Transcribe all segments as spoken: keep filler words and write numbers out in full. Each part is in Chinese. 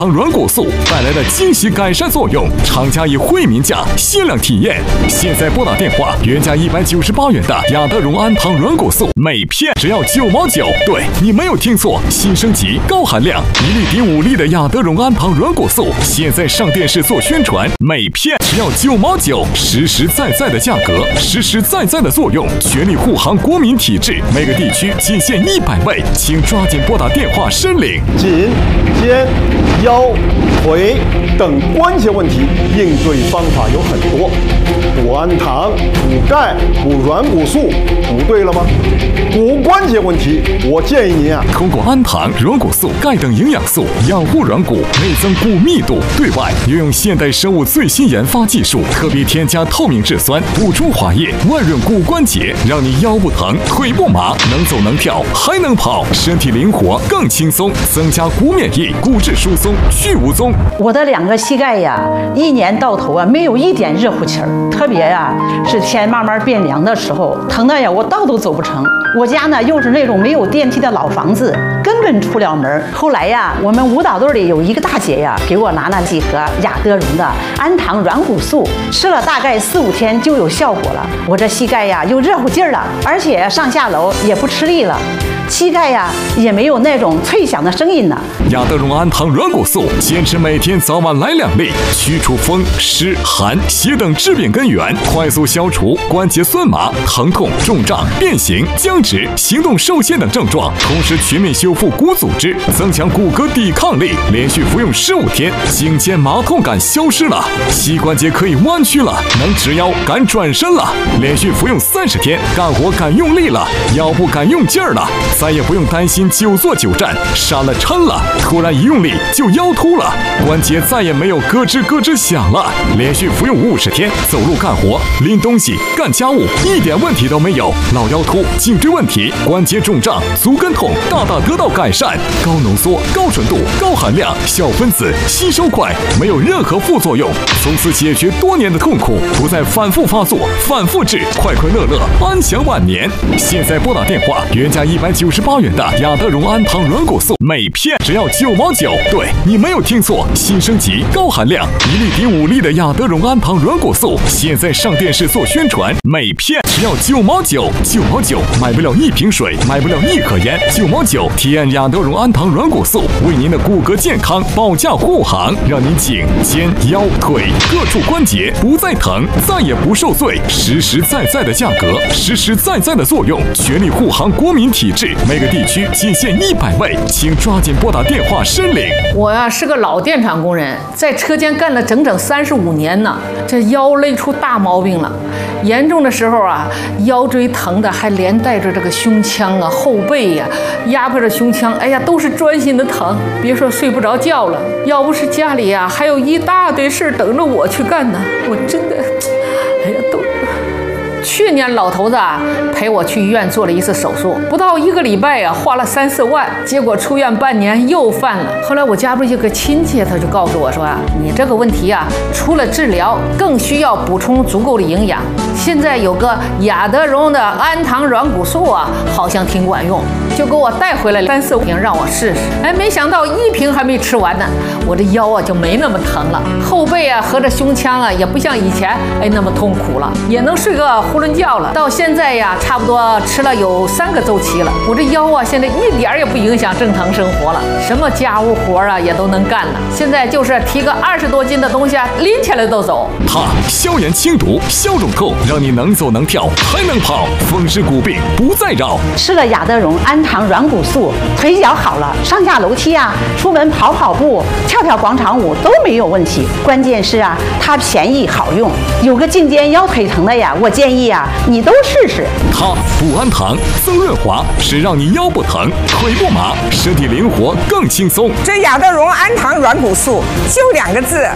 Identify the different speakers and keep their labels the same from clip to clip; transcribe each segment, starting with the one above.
Speaker 1: 软骨素带来的惊喜改善作用，厂家以惠民价限量体验。现在拨打电话，原价一百九十八元的雅德荣安糖软骨素，每片只要九毛九。对，你没有听错，新升级高含量，一粒顶五粒的雅德荣安糖软骨素，现在上电视做宣传，每片只要九毛九，实实在在的价格，实实在在的作用，全力护航国民体质，每个地区仅限一百位，请抓紧拨打电话申领。
Speaker 2: 颈、肩、腰、腿等关节问题，应对方法有很多。补氨糖、补钙、补软骨素，补对了吗？骨关节问题，我建议您啊，
Speaker 1: 通过氨糖、软骨素、钙等营养素养护软骨，内增骨密度。对外又用现代生物最新研发技术，特别添加透明质酸，补充滑液，万润骨关节，让你腰不疼、腿不麻，能走能跳还能跑，身体灵活更轻松，增加骨免疫，骨质疏松去无踪。
Speaker 3: 我的两个膝盖呀，一年到头啊，没有一点热乎气儿，特别呀是天慢慢变凉的时候，疼的呀我道都走不成。我家呢又是那种没有电梯的老房子，根本出不了门。后来呀，我们舞蹈队里有一个大姐呀，给我拿了几盒雅德荣的氨糖软骨素，吃了大概四五天就有效果了。我这膝盖呀又热乎劲儿了，而且上下楼也不吃力了。膝盖呀也没有那种脆响的声音了。
Speaker 1: 雅德荣安糖软骨素，坚持每天早晚来两粒，驱除风湿寒邪等致病根源，快速消除关节酸麻、疼痛、肿胀、变形、僵直、行动受限等症状，同时全面修复骨组织，增强骨骼抵抗力。连续服用十五天，颈肩麻痛感消失了，膝关节可以弯曲了，能直腰敢转身了。连续服用三十天，干活敢用力了，腰部敢用劲儿了。再也不用担心久坐久站杀了抻了，突然一用力就腰突了，关节再也没有咯吱咯吱响了。连续服用五十天，走路干活、拎东西、干家务一点问题都没有，老腰突、颈椎问题、关节肿胀、足跟痛大大得到改善。高浓缩、高纯度、高含量，小分子吸收快，没有任何副作用，从此解决多年的痛苦，不再反复发作、反复治，快快乐乐安享晚年。现在拨打电话，原价一百九十八元的雅德荣安糖软骨素，每片只要九毛九。对，你没有听错，新升级高含量，一粒顶五粒的雅德荣安糖软骨素，现在上电视做宣传，每片只要九毛九，九毛九买不了一瓶水，买不了一盒烟，九毛九体验雅德荣安糖软骨素，为您的骨骼健康保驾护航，让您颈、肩、腰、腿各处关节不再疼，再也不受罪，实实在在的价格，实实在在的作用，全力护航国民体质，每个地区仅限一百位，请抓紧拨打电话申领。
Speaker 4: 我呀是个老电厂工人，在车间干了整整三十五年呢，这腰累出大毛病了。严重的时候啊，腰椎疼的还连带着这个胸腔啊、后背呀、啊，压迫着胸腔，哎呀，都是钻心的疼，别说睡不着觉了。要不是家里呀、啊、还有一大堆事等着我去干呢，我真的，哎呀都。去年老头子啊陪我去医院做了一次手术，不到一个礼拜啊，花了三四万，结果出院半年又犯了。后来我家不是有个亲戚，他就告诉我说啊，你这个问题啊，除了治疗，更需要补充足够的营养。现在有个雅德荣的氨糖软骨素啊，好像挺管用，就给我带回来三四瓶让我试试。哎，没想到一瓶还没吃完呢，我这腰啊就没那么疼了，后背啊和这胸腔啊也不像以前哎那么痛苦了，也能睡个囫囵觉了。到现在呀，差不多吃了有三个周期了，我这腰啊现在一点也不影响正常生活了，什么家务活啊也都能干了。现在就是提个二十多斤的东西啊，拎起来都走。
Speaker 1: 它消炎清毒、消肿痛，让你能走能跳还能跑，风湿骨病不再扰。
Speaker 3: 吃了雅德荣氨糖软骨素，腿脚好了，上下楼梯啊，出门跑跑步、跳跳广场舞都没有问题。关键是啊，它便宜好用。有个颈肩腰腿疼的呀，我建议啊，你都试试。
Speaker 1: 它补氨糖、增润滑，是让你腰不疼、腿不麻，身体灵活更轻松。
Speaker 5: 这雅德荣氨糖软骨素就两个字，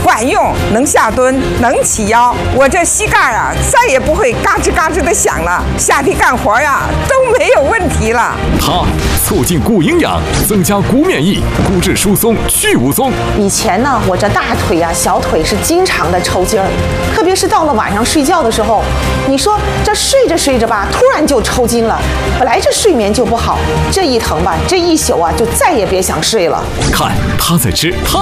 Speaker 5: 管用，能下蹲，能起腰，我这膝盖啊再也不会嘎吱嘎吱的响了，下地干活呀都没有问题了。
Speaker 1: 它促进骨营养，增加骨免疫，骨质疏松去无踪。
Speaker 6: 以前呢，我这大腿呀、小腿是经常的抽筋儿，特别是到了晚上睡觉的时候，你说这睡着睡着吧，突然就抽筋了。本来这睡眠就不好，这一疼吧，这一宿啊就再也别想睡了。
Speaker 1: 看他在吃，他